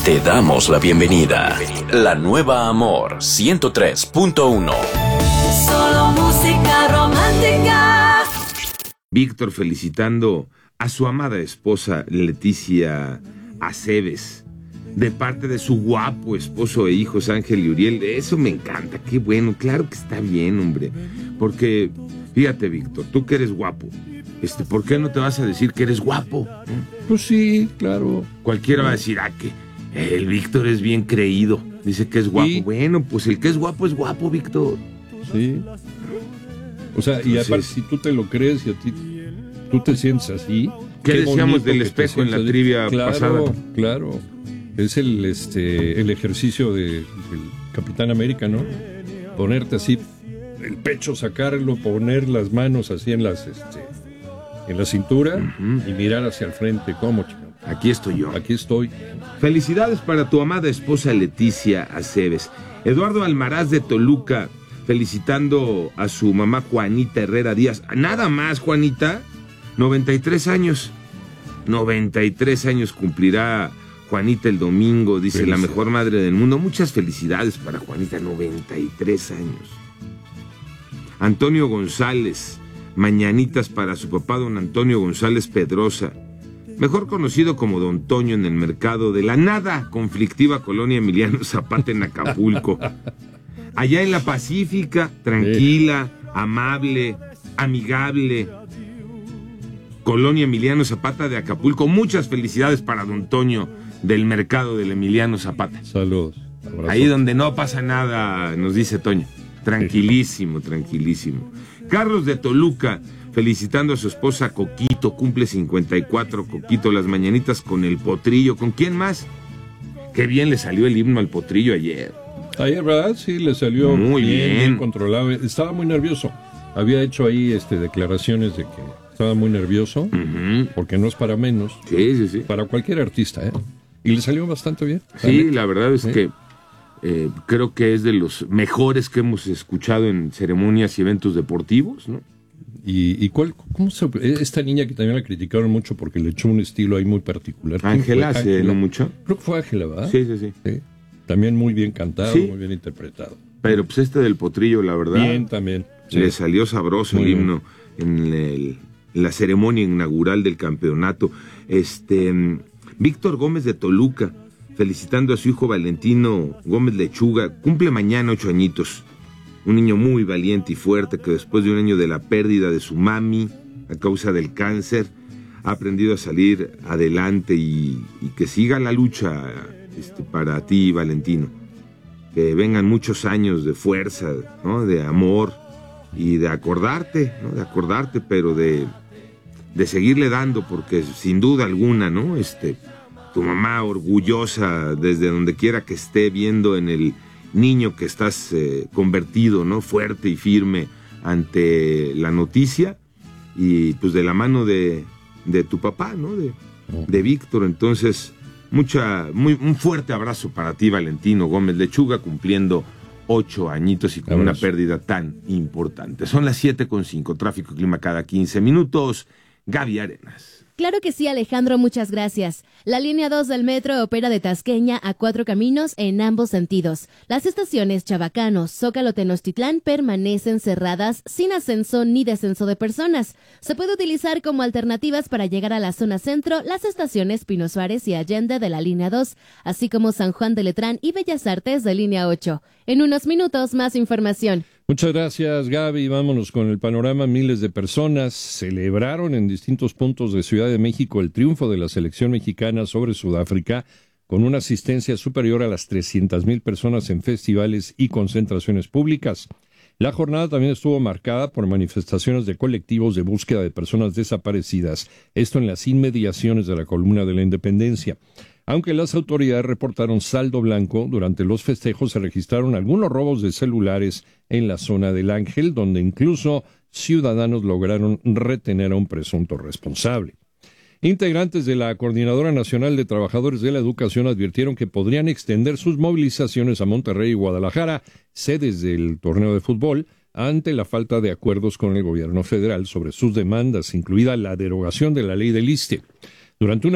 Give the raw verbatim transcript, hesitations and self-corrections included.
Te damos la bienvenida. La nueva Amor ciento tres punto uno. Solo música romántica. Víctor felicitando a su amada esposa Leticia Aceves, de parte de su guapo esposo e hijos Ángel y Uriel. Eso me encanta, qué bueno, claro que está bien, hombre. Porque, fíjate, Víctor, tú que eres guapo, este, ¿por qué no te vas a decir que eres guapo? ¿Eh? Pues sí, claro. Cualquiera va a decir, ah, que el Víctor es bien creído, dice que es guapo. ¿Sí? Bueno, pues el que es guapo es guapo, Víctor. Sí. O sea, y aparte, si tú te lo crees y a ti tú te sientes así. ¿Qué, ¿Qué decíamos del espejo en la así. trivia claro, pasada? Claro, es el este el ejercicio de, del Capitán América, ¿no? Ponerte así, el pecho, sacarlo, poner las manos así en las este en la cintura uh-huh. y mirar hacia el frente. ¿Cómo, chico? Aquí estoy yo. Aquí estoy. Felicidades para tu amada esposa Leticia Aceves. Eduardo Almaraz de Toluca, felicitando a su mamá Juanita Herrera Díaz. Nada más, Juanita, noventa y tres años. noventa y tres años cumplirá Juanita el domingo, dice Feliz. La mejor madre del mundo. Muchas felicidades para Juanita, noventa y tres años. Antonio González, mañanitas para su papá, don Antonio González Pedrosa, mejor conocido como Don Toño en el mercado de la nada conflictiva colonia Emiliano Zapata en Acapulco. Allá en la Pacífica, tranquila, amable, amigable. Colonia Emiliano Zapata de Acapulco. Muchas felicidades para Don Toño del mercado del Emiliano Zapata. Saludos. Abrazo. Ahí donde no pasa nada, nos dice Toño. Tranquilísimo, tranquilísimo. Carlos de Toluca, felicitando a su esposa Coquito, cumple cincuenta y cuatro, Coquito, las mañanitas con el Potrillo. ¿Con quién más? Qué bien le salió el himno al Potrillo ayer. Ayer, ¿verdad? Sí, le salió muy bien, bien. bien controlado. Estaba muy nervioso. Había hecho ahí este, declaraciones de que estaba muy nervioso, uh-huh. porque no es para menos. Sí, sí, sí. Para cualquier artista, ¿eh? Y le salió bastante bien. Sí, ¿también? La verdad es ¿Sí? que eh, creo que es de los mejores que hemos escuchado en ceremonias y eventos deportivos, ¿no? ¿Y, y cuál, cómo se, esta niña que también la criticaron mucho porque le echó un estilo ahí muy particular? Ángela, hace no mucho. Creo que fue Ángela, ¿verdad? Sí, sí, sí, sí. También muy bien cantado, sí. muy bien interpretado. Pero pues este del Potrillo, la verdad. Bien también. Sí. Le salió sabroso muy el himno bien. en el, la ceremonia inaugural del campeonato. Este, Víctor Gómez de Toluca, felicitando a su hijo Valentino Gómez Lechuga, cumple mañana ocho añitos. Un niño muy valiente y fuerte que después de un año de la pérdida de su mami a causa del cáncer, ha aprendido a salir adelante y, y que siga la lucha este, para ti, Valentino. Que vengan muchos años de fuerza, ¿no? De amor y de acordarte, ¿no? De acordarte, pero de, de seguirle dando, porque sin duda alguna, ¿no? Este, tu mamá orgullosa desde donde quiera que esté viendo en el niño que estás eh, convertido, ¿no? Fuerte y firme ante la noticia y pues de la mano de, de tu papá, ¿no? De, de Víctor. Entonces, mucha, muy, un fuerte abrazo para ti, Valentino Gómez Lechuga, cumpliendo ocho añitos y con abrazo. Una pérdida tan importante. Son las siete con cinco, tráfico y clima cada quince minutos. Gaby Arenas. Claro que sí, Alejandro, muchas gracias. La línea dos del metro opera de Tasqueña a Cuatro Caminos en ambos sentidos. Las estaciones Chabacano, Zócalo, Tenochtitlán permanecen cerradas sin ascenso ni descenso de personas. Se puede utilizar como alternativas para llegar a la zona centro las estaciones Pino Suárez y Allende de la línea dos, así como San Juan de Letrán y Bellas Artes de línea ocho. En unos minutos, más información. Muchas gracias, Gaby. Vámonos con el panorama. Miles de personas celebraron en distintos puntos de Ciudad de México el triunfo de la selección mexicana sobre Sudáfrica, con una asistencia superior a las trescientas mil personas en festivales y concentraciones públicas. La jornada también estuvo marcada por manifestaciones de colectivos de búsqueda de personas desaparecidas, esto en las inmediaciones de la Columna de la Independencia. Aunque las autoridades reportaron saldo blanco, durante los festejos se registraron algunos robos de celulares en la zona del Ángel, donde incluso ciudadanos lograron retener a un presunto responsable. Integrantes de la Coordinadora Nacional de Trabajadores de la Educación advirtieron que podrían extender sus movilizaciones a Monterrey y Guadalajara, sedes del torneo de fútbol, ante la falta de acuerdos con el gobierno federal sobre sus demandas, incluida la derogación de la ley del ISSSTE. Durante una